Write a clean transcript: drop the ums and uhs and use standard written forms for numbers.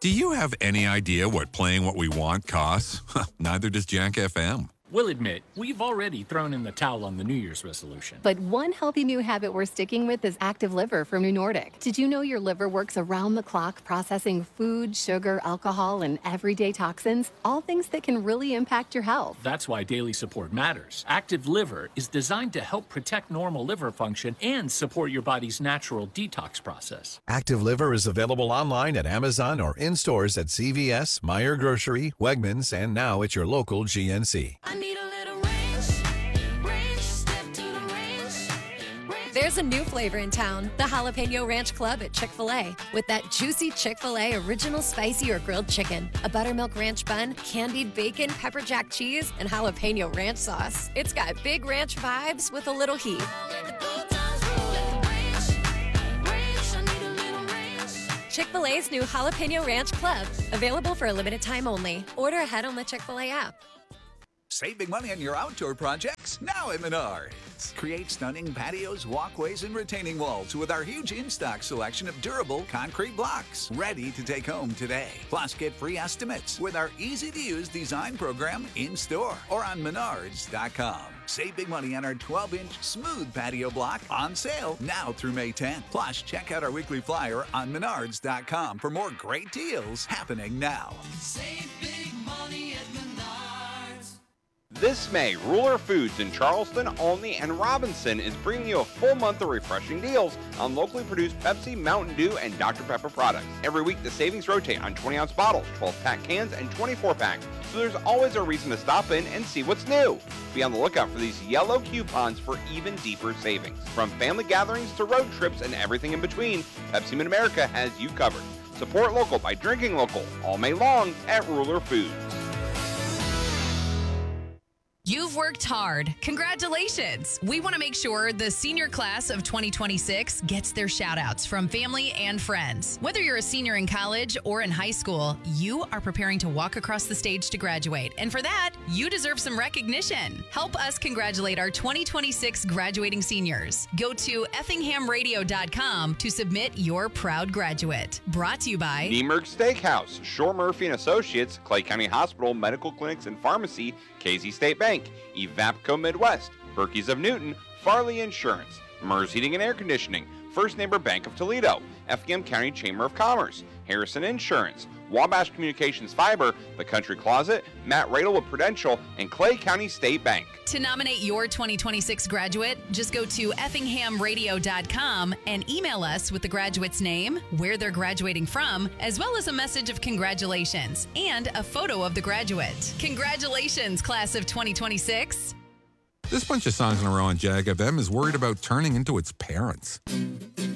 Do you have any idea what playing what we want costs? Neither does Jack FM. We'll admit, we've already thrown in the towel on the New Year's resolution. But one healthy new habit we're sticking with is Active Liver from New Nordic. Did you know your liver works around the clock processing food, sugar, alcohol, and everyday toxins? All things that can really impact your health. That's why daily support matters. Active Liver is designed to help protect normal liver function and support your body's natural detox process. Active Liver is available online at Amazon or in stores at CVS, Meijer Grocery, Wegmans, and now at your local GNC. There's a new flavor in town, the Jalapeno Ranch Club at Chick-fil-A. With that juicy Chick-fil-A original spicy or grilled chicken, a buttermilk ranch bun, candied bacon, pepper jack cheese, and jalapeno ranch sauce. It's got big ranch vibes with a little heat. Chick-fil-A's new Jalapeno Ranch Club, available for a limited time only. Order ahead on the Chick-fil-A app. Save big money on your outdoor projects now at Menards. Create stunning patios, walkways, and retaining walls with our huge in-stock selection of durable concrete blocks ready to take home today. Plus, get free estimates with our easy-to-use design program in-store or on Menards.com. Save big money on our 12-inch smooth patio block on sale now through May 10th. Plus, check out our weekly flyer on Menards.com for more great deals happening now. Save big money at Menards. This May, Ruler Foods in Charleston, Olney, and Robinson is bringing you a full month of refreshing deals on locally produced Pepsi, Mountain Dew, and Dr. Pepper products. Every week, the savings rotate on 20-ounce bottles, 12-pack cans, and 24-packs, so there's always a reason to stop in and see what's new. Be on the lookout for these yellow coupons for even deeper savings. From family gatherings to road trips and everything in between, Pepsi Mid-America has you covered. Support local by drinking local all May long at Ruler Foods. You've worked hard. Congratulations. We want to make sure the senior class of 2026 gets their shout outs from family and friends. Whether you're a senior in college or in high school, you are preparing to walk across the stage to graduate. And for that, you deserve some recognition. Help us congratulate our 2026 graduating seniors. Go to effinghamradio.com to submit your proud graduate. Brought to you by Niemerg Steakhouse, Shore Murphy & Associates, Clay County Hospital, Medical Clinics and Pharmacy, Casey State Bank, Evapco Midwest, Berkey's of Newton, Farley Insurance, MERS Heating and Air Conditioning, First Neighbor Bank of Toledo, Effingham County Chamber of Commerce, Harrison Insurance, Wabash Communications Fiber, The Country Closet, Matt Radel with Prudential, and Clay County State Bank. To nominate your 2026 graduate, just go to effinghamradio.com and email us with the graduate's name, where they're graduating from, as well as a message of congratulations and a photo of the graduate. Congratulations, class of 2026. This bunch of songs in a row on Jag FM is worried about turning into its parents.